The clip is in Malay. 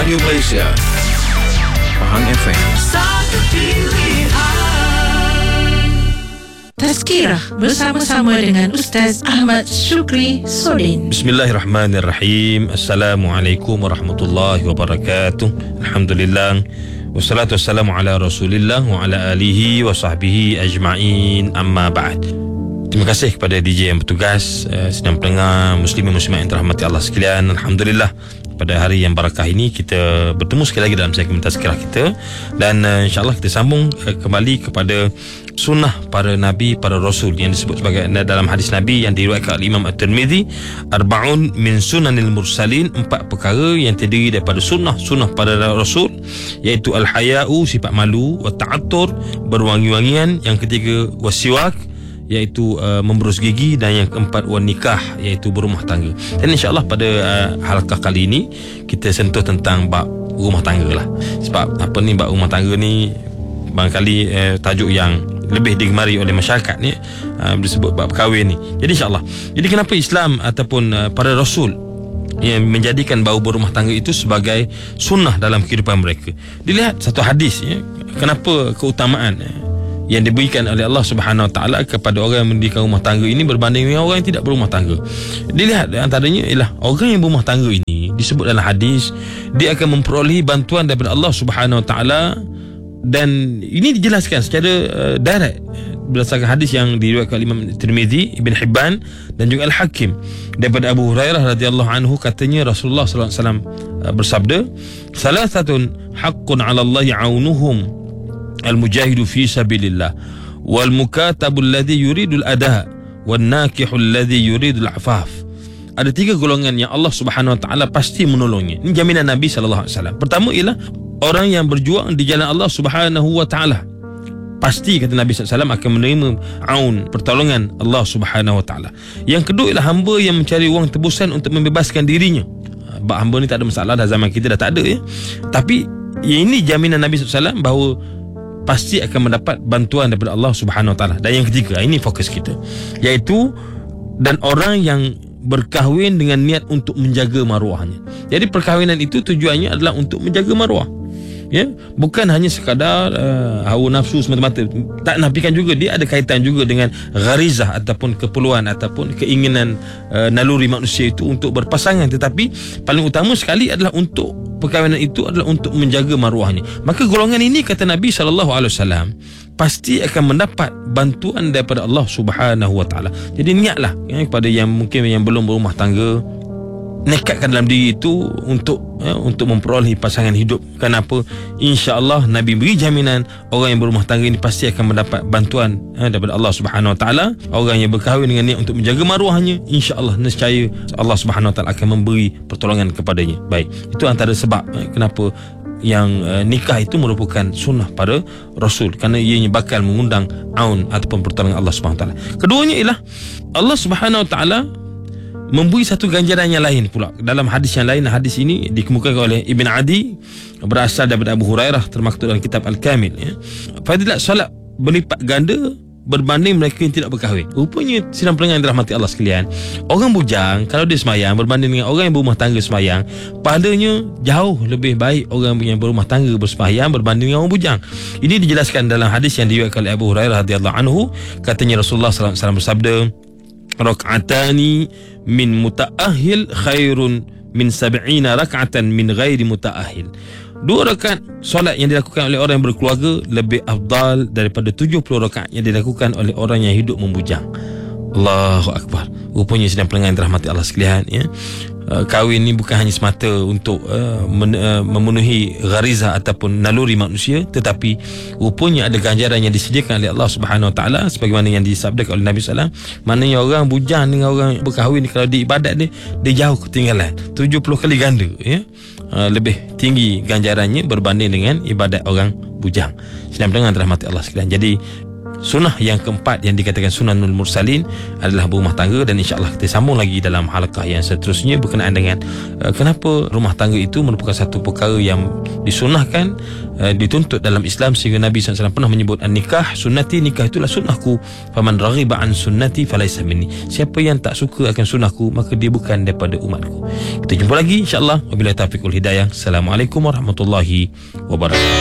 Radio Malaysia, Pahang FM. Satu pilihan. Tazkirah bersama-sama dengan Ustaz Ahmad Syukri Sodin. Bismillahirrahmanirrahim. Assalamualaikum warahmatullahi wabarakatuh. Alhamdulillah. Wassalatu wassalamu ala Rasulillah wa ala alihi wa sahbihi ajma'in. Amma ba'd. Terima kasih kepada DJ yang bertugas, sedang pendengar muslimin muslimat yang dirahmati Allah sekalian. Alhamdulillah, pada hari yang barakah ini kita bertemu sekali lagi dalam segmen tazkirah kita, dan insyaAllah kita sambung kembali kepada sunnah para nabi, para rasul yang disebut sebagai dalam hadis Nabi yang diriwayatkan oleh Imam At-Tirmizi, arba'un min sunanil mursalin, 4 perkara yang terdiri daripada sunnah para rasul, iaitu al-haya'u, sifat malu, wa ta'attur, berwangi-wangian, yang ketiga wasiwak, iaitu memberus gigi, dan yang keempat nikah, iaitu berumah tangga. Dan insyaAllah pada halaqah kali ini kita sentuh tentang bab rumah tangga lah. Sebab apa ni, bab rumah tangga ni barangkali tajuk yang lebih digemari oleh masyarakat ni, disebut bab kahwin ni. Jadi insyaAllah, jadi kenapa Islam ataupun para rasul yang menjadikan bau berumah tangga itu sebagai sunnah dalam kehidupan mereka? Dilihat satu hadis, kenapa keutamaan yang diberikan oleh Allah Subhanahu Wa Taala kepada orang yang mendirikan rumah tangga ini berbanding dengan orang yang tidak berumah tangga. Dilihat antaranya ialah orang yang berumah tangga ini, disebut dalam hadis, dia akan memperolehi bantuan daripada Allah Subhanahu Wa Taala, dan ini dijelaskan secara direct berdasarkan hadis yang diriwayatkan oleh Imam Tirmizi, Ibn Hibban dan juga Al-Hakim daripada Abu Hurairah radhiyallahu anhu. Katanya Rasulullah sallallahu alaihi wasallam bersabda, "Salasatun haqqun 'ala Allah 'aunuhum al-mujahidu fi sabilillah, wal mukatabu alladhi yuridul ada, wan nakihu alladhi yuridul afaf." Ada 3 golongan yang Allah Subhanahu Wa Taala pasti menolongnya. Ini jaminan Nabi sallallahu alaihi wasallam. Pertama ialah orang yang berjuang di jalan Allah Subhanahu Wa Taala. Pasti kata Nabi sallallahu alaihi wasallam akan menerima aun, pertolongan Allah Subhanahu Wa Taala. Yang kedua ialah hamba yang mencari wang tebusan untuk membebaskan dirinya. Bab hamba ni tak ada masalah, dah zaman kita dah tak ada ya. Tapi ini jaminan Nabi sallallahu alaihi wasallam bahawa pasti akan mendapat bantuan daripada Allah Subhanahu Wa Taala. Dan yang ketiga, ini fokus kita, iaitu dan orang yang berkahwin dengan niat untuk menjaga maruahnya. Jadi perkahwinan itu tujuannya adalah untuk menjaga maruah, ya, bukan hanya sekadar hawa nafsu semata-mata. Tak nafikan juga dia ada kaitan juga dengan gharizah ataupun keperluan ataupun keinginan naluri manusia itu untuk berpasangan, tetapi paling utama sekali adalah untuk perkahwinan itu adalah untuk menjaga maruahnya. Maka golongan ini, kata Nabi SAW, pasti akan mendapat bantuan daripada Allah Subhanahu Wa Taala. Jadi niatlah kepada yang mungkin yang belum berumah tangga, nekatkan dalam diri itu untuk memperolehi pasangan hidup. Kenapa? InsyaAllah Nabi beri jaminan orang yang berumah tangga ini pasti akan mendapat bantuan daripada Allah Subhanahu Wa Taala. Orang yang berkahwin dengan niat untuk menjaga maruahnya, InsyaAllah nescaya Allah Subhanahu Wa Taala akan memberi pertolongan kepadanya. Baik, itu antara sebab kenapa yang nikah itu merupakan sunnah para rasul, kerana ianya bakal mengundang aun ataupun pertolongan Allah Subhanahu Wa Taala. Keduanya ialah Allah Subhanahu Wa Taala memberi satu ganjaran yang lain pula dalam hadis yang lain. Hadis ini dikemukakan oleh Ibn Adi, berasal daripada Abu Hurairah, termaktub dalam kitab Al-Kamil, ya. Fadilat solat berlipat ganda berbanding mereka yang tidak berkahwin. Rupanya sidang pendengar yang dirahmati Allah sekalian, orang bujang kalau dia semayang berbanding dengan orang yang berumah tangga semayang, pahalanya jauh lebih baik orang yang berumah tangga bersemayang berbanding dengan orang bujang. Ini dijelaskan dalam hadis yang diriwayatkan oleh Abu Hurairah radhiyallahu anhu. Katanya Rasulullah sallallahu alaihi wasallam bersabda, "Rak'atani min muta'ahil khairun min 70 rak'atan min ghairi muta'ahil." 2 rakaat solat yang dilakukan oleh orang yang berkeluarga lebih afdal daripada 70 rakaat yang dilakukan oleh orang yang hidup membujang. Allahu Akbar. Rupanya sedang pendengar yang dirahmati Allah sekalian, ya, kahwin ni bukan hanya semata untuk memenuhi gharizah ataupun naluri manusia, tetapi rupanya ada ganjaran yang disediakan oleh Allah Subhanahu Wa Taala, sebagaimana yang disabdakan oleh Nabi SAW. Maknanya orang bujang dengan orang berkahwin ni, kalau di ibadat dia jauh ketinggalan 70 kali ganda, ya. Lebih tinggi ganjarannya berbanding dengan ibadat orang bujang. Sedang pendengar dirahmati Allah sekalian. Jadi sunnah yang keempat yang dikatakan sunnahul mursalin adalah berumah tangga, dan insya-Allah kita sambung lagi dalam halaqah yang seterusnya berkenaan dengan kenapa rumah tangga itu merupakan satu perkara yang disunnahkan, dituntut dalam Islam, sehingga Nabi SAW pernah menyebut nikah sunnati, nikah itulah sunnahku, faman raghiba an sunnati falaysa minni, siapa yang tak suka akan sunnahku maka dia bukan daripada umatku. Kita jumpa lagi insya-Allah. Wabillahi taufiq wal hidayah. Assalamualaikum warahmatullahi wabarakatuh.